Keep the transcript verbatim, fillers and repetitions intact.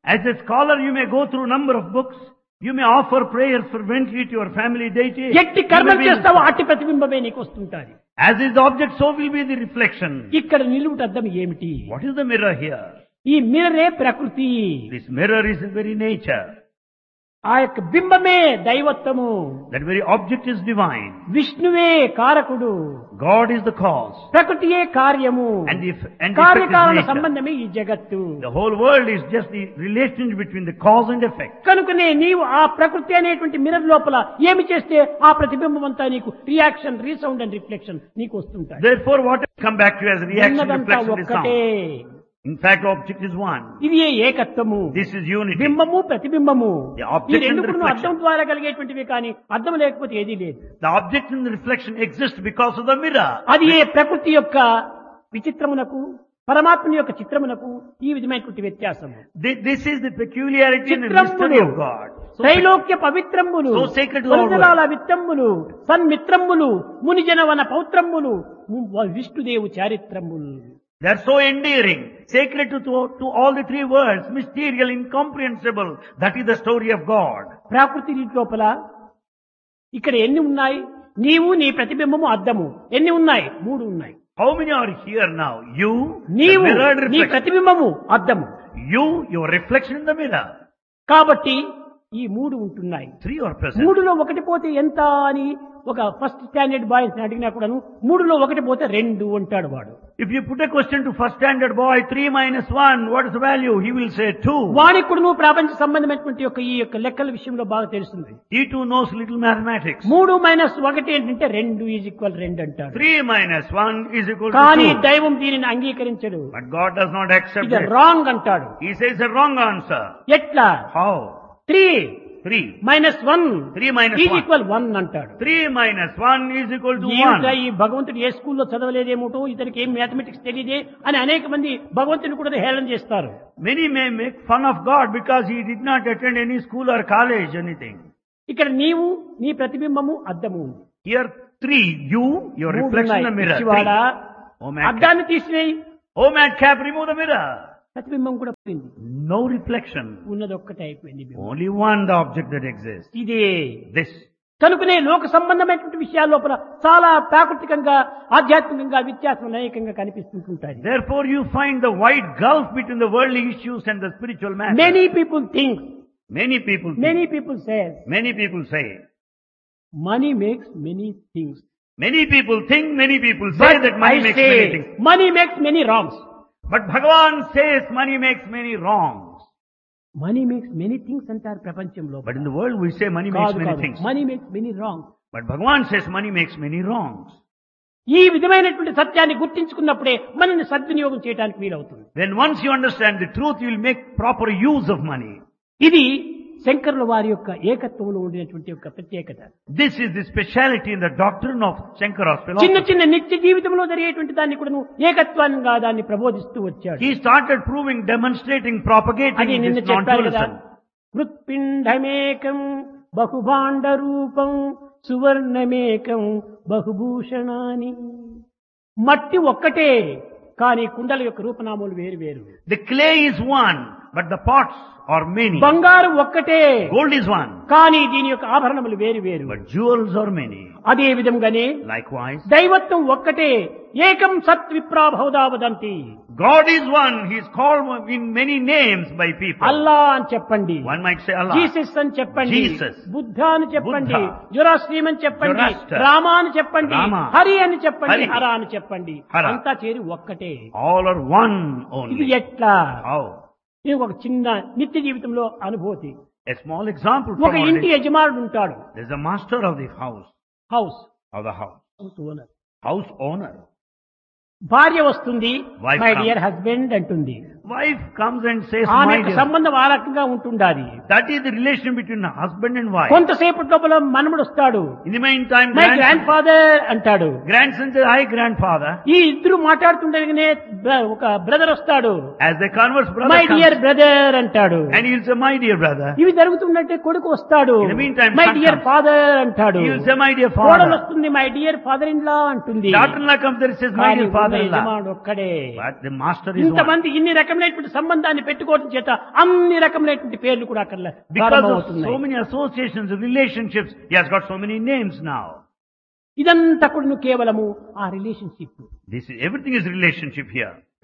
As a scholar, you may go through number of books. You may offer prayers fervently to your family deity. ఎట్టి కర్మలు చేస్తావో అట్టి ప్రతిబింబమే నీకు వస్తుంటాది. As is the object, so will be the reflection. ఇక్కడ నిలువుట అద్దం ఏమిటి? What is the mirror here? ఈ మిర్రరే ప్రకృతి. This mirror is the very nature. ఆ యొక్క బింబమే దైవత్వము. That very object is divine. విష్ణువే కారకుడు. God is the cause. ప్రకృతియే కార్యము. And the, and the కార్యకారణ effect is సంబంధమే ఈ జగత్తు. The whole world is just the relationship between the cause and effect. కనుకనే నీవు ఆ ప్రకృతి అనేటువంటి మిర్రర్ లోపల ఏమి చేస్తే ఆ ప్రతిబింబం అంతా నీకు రియాక్షన్, రీసౌండ్ అండ్ రిఫ్లెక్షన్ నీకు వస్తుంటాయి. Therefore, what will come back to you as reaction, reflection, and ఒక్కటే. sound? In fact, object is one. ఇది ఏకత్వము. This is unity. బింబము ప్రతిబింబము. The ఈ object and రెండు the కూడా reflection. అద్దం ద్వారా కలిగేటువంటివి కానీ అద్దం లేకపోతే ఏదీ లేదు. The object and the reflection exist because of the mirror. అది ఏ ప్రకృతి యొక్క విచిత్రమునకు పరమాత్మ యొక్క చిత్రమునకు ఈ విధమైనటువంటి వ్యత్యాసము. Thi- This is the peculiarity and the mystery of God. So, Trailokya పవిత్రములు, So sacred to all వరుణాల విత్తమ్ములు, సన్మిత్రములు, మునిజనవన పౌత్రములు, విష్ణుదేవు చారిత్రములు. they are so endearing, sacred to, to, to all the three worlds, mysterious, incomprehensible. That is the story of God. ప్రాకృతి రీతి లోపల ఇక్కడ ఎన్ని ఉన్నాయి? నీవు నీ ప్రతిబింబము అద్దము ఎన్ని ఉన్నాయి? మూడు ఉన్నాయి. How many are here now? You, the నీవు mirrored నీ reflection. ప్రతిబింబము అద్దము. You, your reflection in the mirror. కాబట్టి ఈ మూడు ఉంటున్నాయి. Three are present. మూడులో ఒకటి పోతే ఎంత అని ఒక ఫస్ట్ స్టాండర్డ్ బాయ్స్ అడిగినా కూడాను మూడులో ఒకటి పోతే రెండు అంటాడు వాడు. If you put a question to first standard boy, three minus one, what is the value? He will say two. వానికి కూడా నువ్వు ప్రపంచ సంబంధమైనటువంటి యొక్క ఈ యొక్క లెక్కల విషయంలో బాగా తెలుస్తుంది. He too knows little mathematics. మూడు మైనస్ ఒకటి ఏంటంటే రెండు ఈజ్ ఈక్వల్ రెండు అంటాడు. Three minus one is equal to కానీ two. దైవం దీనిని అంగీకరించడు. But God does not accept ఇది it. రాంగ్ అంటాడు. He says a wrong answer. ఎట్లా? How? Three Three. Minus one Three minus is one. Equal one అంటాడు. Three minus one is equal to ఏమిటా one. ఈ భగవంతుడు ఏ స్కూల్లో చదవలేదేమోటో ఇతనికి ఏం మ్యాథమెటిక్స్ తెలియదే అని అనేక మంది భగవంతుని కూడా హేళన చేస్తారు. Many may make fun of God because he did not attend any school or college, anything. ఇక్కడ నీవు నీ ప్రతిబింబము అద్దము. Here three, you, your మూడు reflection in ఉన్నాయి. the mirror. పిచ్చివాడా, Three. Oh madcap. అద్దాన్ని తీసివేయి, Oh madcap, remove the mirror. ప్రతిబింబం కూడా పోయింది. No reflection. ఉన్నది ఒక్కటే అయిపోయింది బింబం. Only one, the object that exists. ఇదే This. కనుకనే లోక సంబంధమైనటువంటి విషయాల లోపల చాలా ప్రాకృతికంగా ఆధ్యాత్మికంగా వ్యత్యాసం అనేకంగా కనిపిస్తుంటాయి. Therefore you find the wide gulf between the worldly issues and the spiritual matters. Many people think, Many people think, many people say, many people say, money makes many things. many people think, many people say that money makes many things. Money makes many wrongs. But Bhagavan says money makes many wrongs. Money makes many things అంటారు ప్రపంచంలో. But in the world we say money makes many things. Money makes many wrongs. But Bhagavan says money makes many wrongs. ఈ విధమైనటువంటి సత్యాన్ని గుర్తించుకున్నప్పుడే మనల్ని సద్వినియోగం చేయడానికి వీలవుతుంది. Then once you understand the truth, you will make proper use of money. ఇది శంకరుల వారి యొక్క ఏకత్వంలో ఉండినటువంటి యొక్క ప్రత్యేకత. This is the speciality in the doctrine of Shankara's చిన్న philosophy. చిన్న నిత్య జీవితంలో జరిగేటువంటి దాన్ని కూడా ఏకత్వంగా దాన్ని ప్రబోధిస్తూ వచ్చాడు. He started proving, demonstrating, అది propagating నిన్న this చెప్పారు కదా, non-dualism. మృత్పిండమేకం బహుభాండ రూపం సువర్ణమేకం బహుభూషణాని. మట్టి ఒక్కటే కానీ కుండల యొక్క రూపనామాలు వేరు వేరు. The clay is one, but the pots are many. బంగారం ఒక్కటే Gold is one, కానీ దీని యొక్క ఆభరణములు వేరు వేరు. but jewels are many. అదే విధంగానే Likewise, దైవత్వం ఒక్కటే, ఏకం సత్ విప్రాభౌదా వదంతి. God is one. He is called in many names by people. అల్లా అని చెప్పండి, One might say Allah. Jesus అని చెప్పండి, Jesus. బుద్ధ అని చెప్పండి, Buddha. జొరాస్ట్రీయం అని చెప్పండి, Zoroaster. రామ అని చెప్పండి, Rama. హరి అని చెప్పండి, Hari. హర అని చెప్పండి, Hara. అంతా చేరి ఒక్కటే. All are one ఇది only. ఎట్లా? How? ఇది ఒక చిన్న నిత్య జీవితంలో అనుభూతి. A small example ఒక from our ఇంటి day. యజమానుడు ఉంటాడు. There is a master of the house, house of the house, house owner. house owner. భార్య వస్తుంది, Wife my comes. Dear husband అంటుంది. Wife comes and says, ఆమె my యొక్క dear. సంబంధం ఆ రకంగా ఉంటుండాలి. That is the relation between a husband and wife. కొంతసేపటి లోపల మనముడు వస్తాడు, In the meantime, my grand- grand father అంటాడు. grandson says, hi grandfather. ఈ ఇద్దరు మాట్లాడుతుండగానే బ్ర- ఒక బ్రదర్ వస్తాడు, As they converse, brother my comes, dear brother అంటాడు. and he will say, my dear brother. ఇవి జరుగుతుందంటే కొడుకు వస్తాడు, In the meantime, my son dear comes. Father అంటాడు. He will say, my dear కోడలు father. వస్తుంది, my dear father in law అంటుంది. Daughter-in-law comes there and says, my కానీ dear father-in-law. యజమానుడు ఒక్కడే. But the master is one. ఇంతమంది ఇన్ని రకాల రకమైనటువంటి సంబంధాన్ని పెట్టుకోవడం చేత అన్ని రకమైనటువంటి పేర్లు కూడా అక్కడ Because of ప్రారంభమవుతున్నాయి. so many associations, relationships, he has got so many names now. ఇదంతా కూడా కేవలము ఆ relationship. This is, everything is relationship here.